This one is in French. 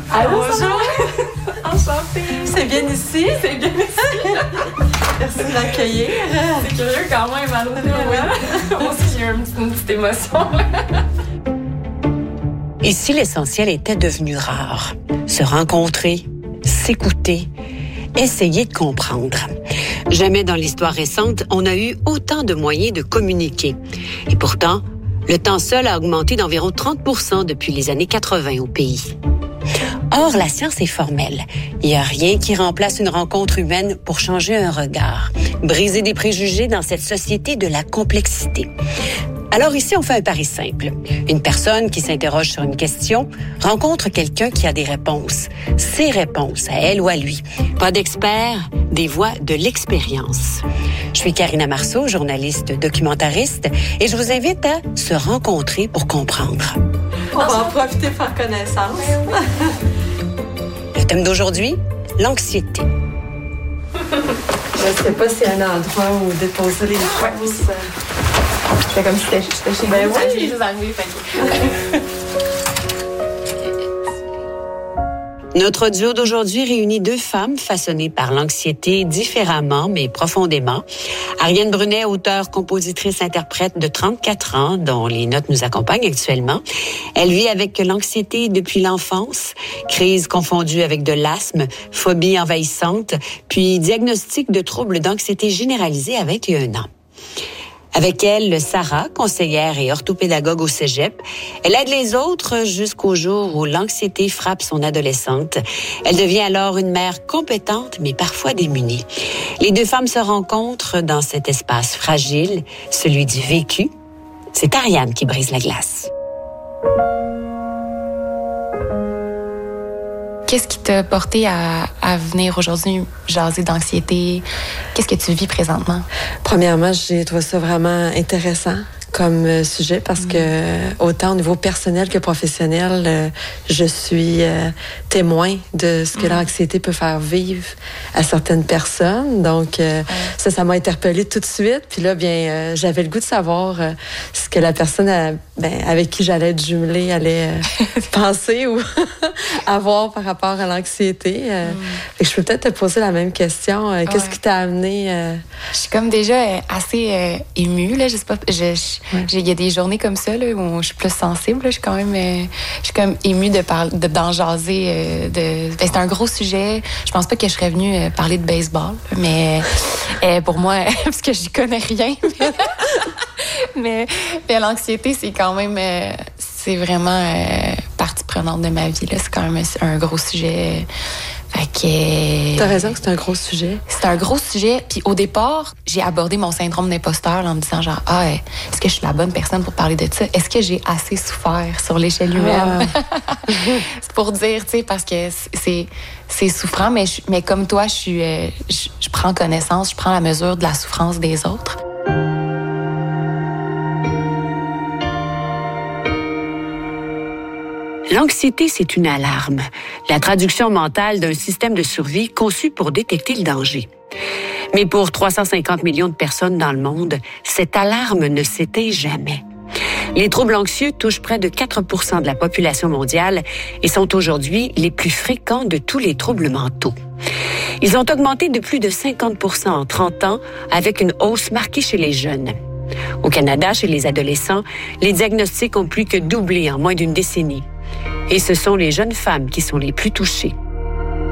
Allô, bonjour. Enchantée. C'est bien ici? C'est bien ici. Merci de m'accueillir. C'est curieux quand même, allô? Moi aussi, j'ai eu une petite émotion. Ici, l'essentiel était devenu rare. Se rencontrer, s'écouter, essayer de comprendre. Jamais dans l'histoire récente, on a eu autant de moyens de communiquer. Et pourtant, le temps seul a augmenté d'environ 30% depuis les années 80 au pays. Or, la science est formelle. Il n'y a rien qui remplace une rencontre humaine pour changer un regard, briser des préjugés dans cette société de la complexité. Alors ici, on fait un pari simple. Une personne qui s'interroge sur une question rencontre quelqu'un qui a des réponses. Ses réponses, à elle ou à lui. Pas d'experts, des voix de l'expérience. Je suis Karina Marceau, journaliste documentariste, et je vous invite à se rencontrer pour comprendre. On va en profiter pour faire connaissance. Le thème d'aujourd'hui, l'anxiété. Je sais pas s'il y a un endroit où déposer les choses. C'est comme si j'étais chez Ben vous. oui. J'ai juste arrivé. Notre duo d'aujourd'hui réunit deux femmes façonnées par l'anxiété différemment, mais profondément. Ariane Brunet, auteure, compositrice, interprète de 34 ans, dont les notes nous accompagnent actuellement. Elle vit avec l'anxiété depuis l'enfance, crise confondue avec de l'asthme, phobie envahissante, puis diagnostic de troubles d'anxiété généralisée à 21 ans. Avec elle, Sarah, conseillère et orthopédagogue au cégep, elle aide les autres jusqu'au jour où l'anxiété frappe son adolescente. Elle devient alors une mère compétente, mais parfois démunie. Les deux femmes se rencontrent dans cet espace fragile, celui du vécu. C'est Ariane qui brise la glace. Qu'est-ce qui t'a porté à venir aujourd'hui jaser d'anxiété? Qu'est-ce que tu vis présentement? Premièrement, j'ai trouvé ça vraiment intéressant comme sujet parce que autant au niveau personnel que professionnel, je suis témoin de ce que l'anxiété peut faire vivre à certaines personnes. Donc, ça m'a interpellée tout de suite. Puis là, bien, j'avais le goût de savoir ce que la personne avec qui j'allais être jumelée allait penser ou avoir par rapport à l'anxiété. Fait que je peux peut-être te poser la même question. Qu'est-ce qui t'a amené? Je suis comme déjà assez émue, là. Je sais pas, il y a des journées comme ça là, où je suis plus sensible. Là. Je suis quand même émue d'en jaser. C'est un gros sujet. Je pense pas que je serais venue parler de baseball, mais pour moi, parce que j'y connais rien. mais l'anxiété, c'est quand même, c'est vraiment partie prenante de ma vie. Là. C'est quand même un gros sujet. Fait que... T'as raison que c'est un gros sujet. C'est un gros sujet. Puis au départ, j'ai abordé mon syndrome d'imposteur en me disant genre, est-ce que je suis la bonne personne pour parler de ça? Est-ce que j'ai assez souffert sur l'échelle humaine? C'est pour dire, tu sais, parce que c'est souffrant, mais comme toi, je prends connaissance, je prends la mesure de la souffrance des autres. L'anxiété, c'est une alarme, la traduction mentale d'un système de survie conçu pour détecter le danger. Mais pour 350 millions de personnes dans le monde, cette alarme ne s'éteint jamais. Les troubles anxieux touchent près de 4% de la population mondiale et sont aujourd'hui les plus fréquents de tous les troubles mentaux. Ils ont augmenté de plus de 50% en 30 ans, avec une hausse marquée chez les jeunes. Au Canada, chez les adolescents, les diagnostics ont plus que doublé en moins d'une décennie. Et ce sont les jeunes femmes qui sont les plus touchées.